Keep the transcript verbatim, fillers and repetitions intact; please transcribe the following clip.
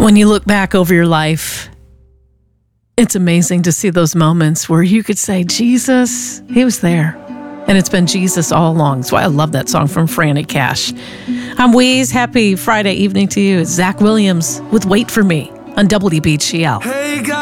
When you look back over your life, it's amazing to see those moments where you could say, Jesus, he was there. And it's been Jesus all along. That's why I love that song from Franny Cash. I'm Weeze. Happy Friday evening to you. It's Zach Williams with Wait For Me on W B G L. Hey, guys.